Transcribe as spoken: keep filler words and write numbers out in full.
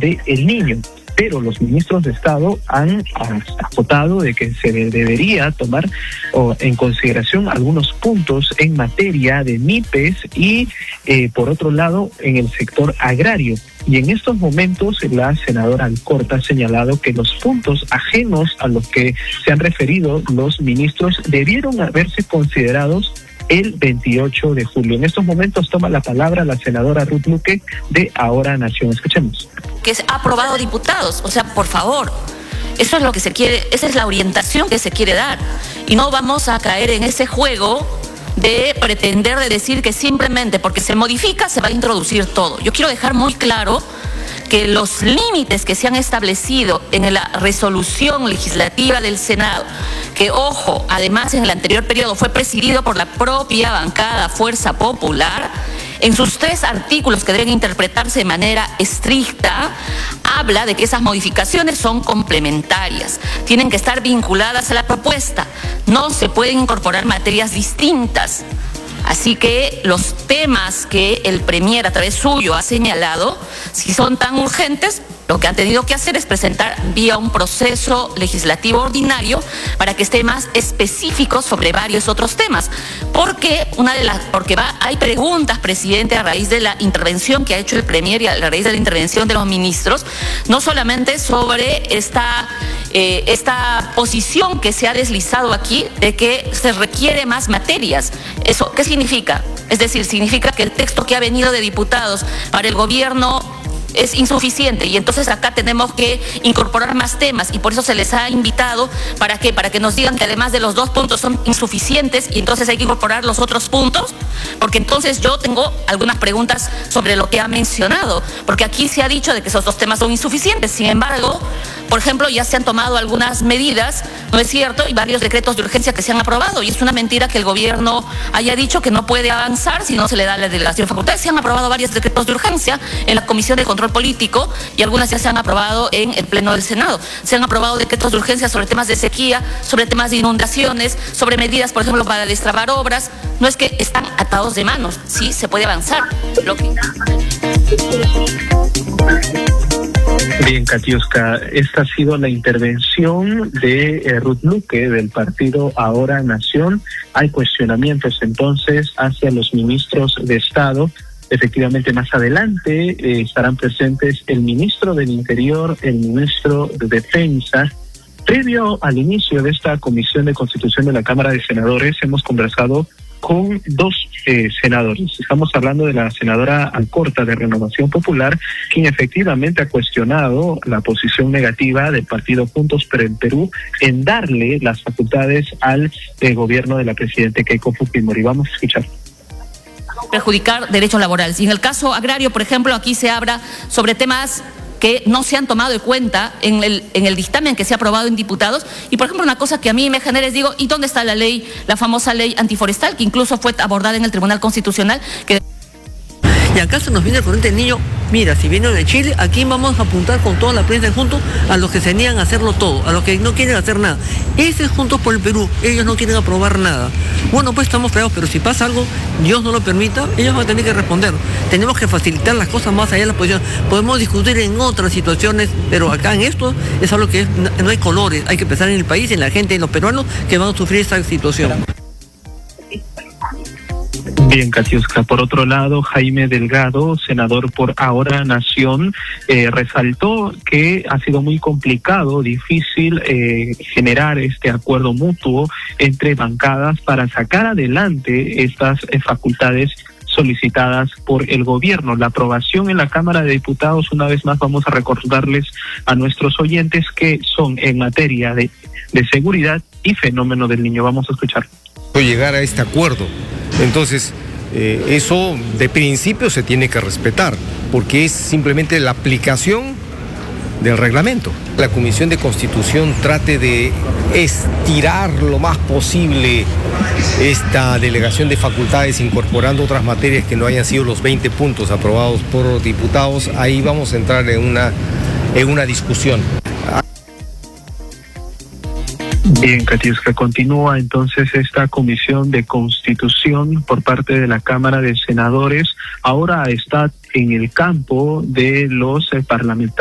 del Niño. Pero los ministros de Estado han acotado de que se debería tomar oh, en consideración algunos puntos en materia de M I P E S y, eh, por otro lado, en el sector agrario. Y en estos momentos la senadora Alcorta ha señalado que los puntos ajenos a los que se han referido los ministros debieron haberse considerados el veintiocho de julio. En estos momentos toma la palabra la senadora Ruth Luque de Ahora Nación. Escuchemos. Que se ha aprobado diputados, o sea, por favor, eso es lo que se quiere, esa es la orientación que se quiere dar. Y no vamos a caer en ese juego de pretender de decir que simplemente porque se modifica se va a introducir todo. Yo quiero dejar muy claro que los límites que se han establecido en la resolución legislativa del Senado, que ojo, además en el anterior periodo fue presidido por la propia bancada Fuerza Popular, en sus tres artículos que deben interpretarse de manera estricta, habla de que esas modificaciones son complementarias, tienen que estar vinculadas a la propuesta, no se pueden incorporar materias distintas. Así que los temas que el Premier a través suyo ha señalado, si son tan urgentes, lo que han tenido que hacer es presentar vía un proceso legislativo ordinario para que esté más específico sobre varios otros temas. Porque una de las, porque va, hay preguntas, presidente, a raíz de la intervención que ha hecho el Premier y a raíz de la intervención de los ministros, no solamente sobre esta Eh, esta posición que se ha deslizado aquí de que se requiere más materias. ¿Eso qué significa? Es decir, significa que el texto que ha venido de diputados para el gobierno es insuficiente y entonces acá tenemos que incorporar más temas y por eso se les ha invitado, ¿para qué? Para que nos digan que además de los dos puntos son insuficientes y entonces hay que incorporar los otros puntos, porque entonces yo tengo algunas preguntas sobre lo que ha mencionado, porque aquí se ha dicho de que esos dos temas son insuficientes, sin embargo, por ejemplo, ya se han tomado algunas medidas, ¿no es cierto? Y varios decretos de urgencia que se han aprobado y es una mentira que el gobierno haya dicho que no puede avanzar si no se le da la delegación de facultades. Se han aprobado varios decretos de urgencia en la Comisión de Control Político y algunas ya se han aprobado en el Pleno del Senado. Se han aprobado decretos de urgencia sobre temas de sequía, sobre temas de inundaciones, sobre medidas, por ejemplo, para destrabar obras. No es que están atados de manos, sí se puede avanzar. Lo que... Bien, Katiuska, esta ha sido la intervención de eh, Ruth Luque del partido Ahora Nación. Hay cuestionamientos entonces hacia los ministros de Estado. Efectivamente, más adelante eh, estarán presentes el ministro del Interior, el ministro de Defensa. Previo al inicio de esta Comisión de Constitución de la Cámara de Senadores, hemos conversado con dos eh, senadores. Estamos hablando de la senadora Alcorta de Renovación Popular, quien efectivamente ha cuestionado la posición negativa del partido Juntos por el Perú en darle las facultades al eh, gobierno de la presidenta Keiko Fujimori. Vamos a escuchar. Perjudicar derechos laborales. Y en el caso agrario, por ejemplo, aquí se habla sobre temas que no se han tomado en cuenta en el, en el dictamen que se ha aprobado en diputados. Y, por ejemplo, una cosa que a mí me genera es, digo, ¿y dónde está la ley, la famosa ley antiforestal, que incluso fue abordada en el Tribunal Constitucional? Que... Y acá se nos viene el corriente del niño, mira, si viene de Chile, aquí vamos a apuntar con toda la prensa juntos a los que se niegan a hacerlo todo, a los que no quieren hacer nada. Ese es Juntos por el Perú, ellos no quieren aprobar nada. Bueno, pues estamos fregados, pero si pasa algo, Dios no lo permita, ellos van a tener que responder. Tenemos que facilitar las cosas más allá de la posición. Podemos discutir en otras situaciones, pero acá en esto es algo que es, no hay colores, hay que pensar en el país, en la gente, en los peruanos que van a sufrir esta situación. Bien, Katiuska. Por otro lado, Jaime Delgado, senador por Ahora Nación, eh, resaltó que ha sido muy complicado, difícil eh, generar este acuerdo mutuo entre bancadas para sacar adelante estas eh, facultades solicitadas por el gobierno. La aprobación en la Cámara de Diputados, una vez más vamos a recordarles a nuestros oyentes que son en materia de, de seguridad y fenómeno del niño. Vamos a escuchar. Llegar a este acuerdo. Entonces, eh, eso de principio se tiene que respetar, porque es simplemente la aplicación del reglamento. La Comisión de Constitución trate de estirar lo más posible esta delegación de facultades, incorporando otras materias que no hayan sido los veinte puntos aprobados por los diputados. Ahí vamos a entrar en una, en una discusión. Bien, Katiuska, continúa entonces esta Comisión de Constitución por parte de la Cámara de Senadores. Ahora está en el campo de los eh, parlamentarios.